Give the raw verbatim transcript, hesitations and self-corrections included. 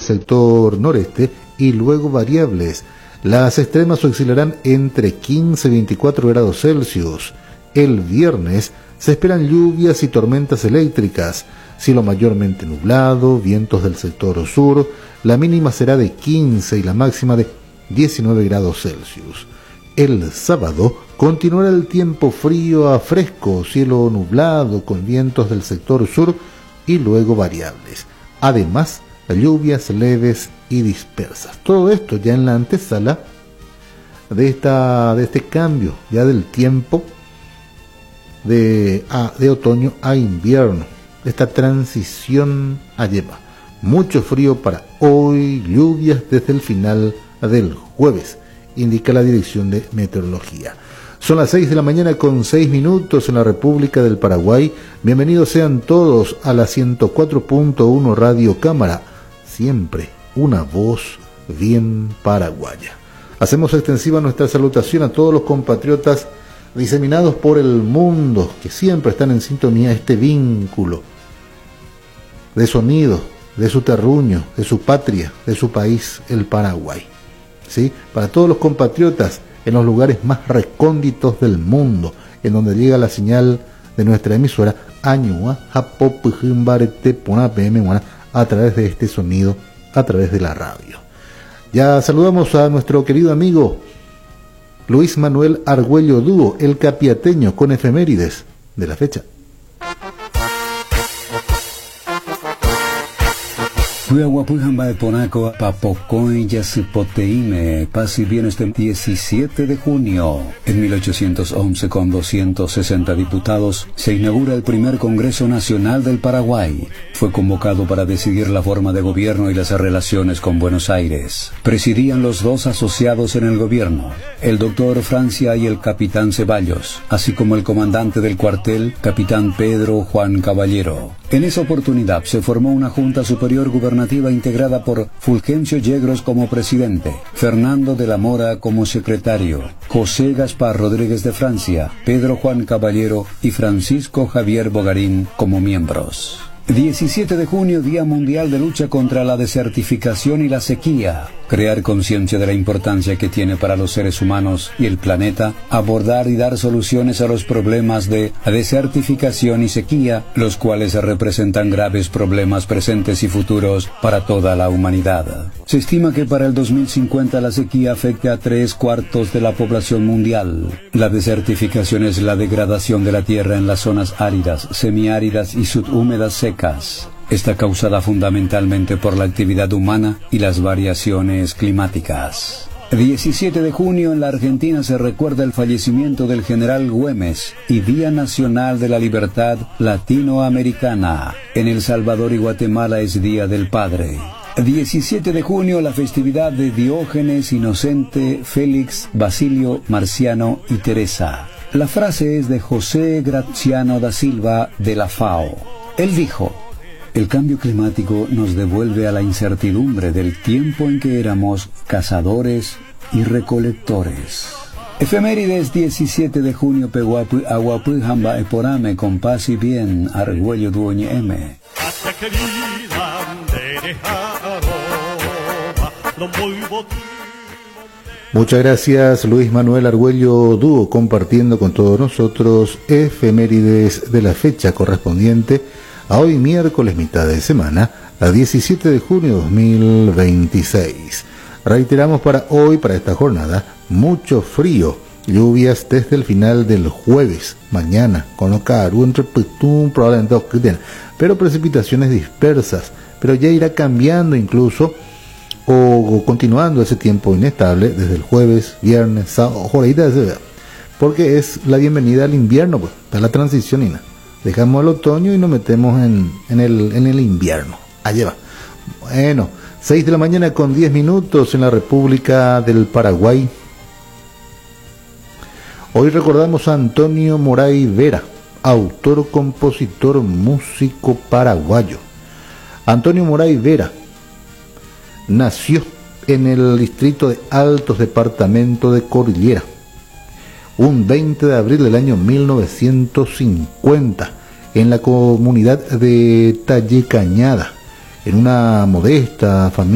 sector noreste y luego variables. Las extremas oscilarán entre quince y veinticuatro grados Celsius. El viernes se esperan lluvias y tormentas eléctricas, cielo mayormente nublado, vientos del sector sur, la mínima será de quince y la máxima de diecinueve grados Celsius. El sábado continuará el tiempo frío a fresco, cielo nublado con vientos del sector sur y luego variables. Además, lluvias leves y dispersas. Todo esto ya en la antesala de, esta, de este cambio ya del tiempo de, a, de otoño a invierno. Esta transición a lleva. Mucho frío para hoy, lluvias desde el final del jueves, indica la Dirección de Meteorología. Son las seis de la mañana con seis minutos en la República del Paraguay. Bienvenidos sean todos a la ciento cuatro punto uno Radio Cámara. Siempre una voz bien paraguaya. Hacemos extensiva nuestra salutación a todos los compatriotas diseminados por el mundo que siempre están en sintonía, este vínculo de sonido, de su terruño, de su patria, de su país, el Paraguay. ¿Sí? Para todos los compatriotas en los lugares más recónditos del mundo, en donde llega la señal de nuestra emisora a través de este sonido, a través de la radio. Ya saludamos a nuestro querido amigo Luis Manuel Argüello Dúo, el capiateño, con efemérides de la fecha. Huahuapujamba de Ponaco, Papocoy, Yasipoteime, paz y bien este diecisiete de junio. En mil ochocientos once, con doscientos sesenta diputados, se inaugura el primer Congreso Nacional del Paraguay. Fue convocado para decidir la forma de gobierno y las relaciones con Buenos Aires. Presidían los dos asociados en el gobierno, el doctor Francia y el capitán Ceballos, así como el comandante del cuartel, capitán Pedro Juan Caballero. En esa oportunidad se formó una Junta Superior Gubernativa integrada por Fulgencio Yegros como presidente, Fernando de la Mora como secretario, José Gaspar Rodríguez de Francia, Pedro Juan Caballero y Francisco Javier Bogarín como miembros. diecisiete de junio, Día Mundial de Lucha contra la Desertificación y la Sequía. Crear conciencia de la importancia que tiene para los seres humanos y el planeta, abordar y dar soluciones a los problemas de desertificación y sequía, los cuales representan graves problemas presentes y futuros para toda la humanidad. Se estima que para el dos mil cincuenta la sequía afecte a tres cuartos de la población mundial. La desertificación es la degradación de la tierra en las zonas áridas, semiáridas y subhúmedas secas. Está causada fundamentalmente por la actividad humana y las variaciones climáticas. diecisiete de junio en la Argentina se recuerda el fallecimiento del general Güemes y Día Nacional de la Libertad Latinoamericana. En El Salvador y Guatemala es Día del Padre. diecisiete de junio la festividad de Diógenes, Inocente, Félix, Basilio, Marciano y Teresa. La frase es de José Graciano da Silva de la FAO. Él dijo: el cambio climático nos devuelve a la incertidumbre del tiempo en que éramos cazadores y recolectores. Efemérides diecisiete de junio, Pehuapu, Aguapujamba, Eporame, con paz y bien, Argüello Duoñe M. Muchas gracias, Luis Manuel Argüello Dúo, compartiendo con todos nosotros efemérides de la fecha correspondiente a hoy miércoles, mitad de semana, a diecisiete de junio de dos mil veintiséis. Reiteramos para hoy, para esta jornada, mucho frío, lluvias desde el final del jueves, mañana, con Ocaru, entre Putum, probablemente, pero precipitaciones dispersas, pero ya irá cambiando incluso, o continuando ese tiempo inestable desde el jueves, viernes, sábado, porque es la bienvenida al invierno, pues, está la transición y nada. Dejamos el otoño y nos metemos en, en, el, en el invierno. Allá va. Bueno, seis de la mañana con diez minutos en la República del Paraguay. Hoy recordamos a Antonio Moray Vera, autor, compositor, músico paraguayo. Antonio Moray Vera nació en el distrito de Altos, departamento de Cordillera, un veinte de abril del año mil novecientos cincuenta, en la comunidad de Talle Cañada, en una modesta familia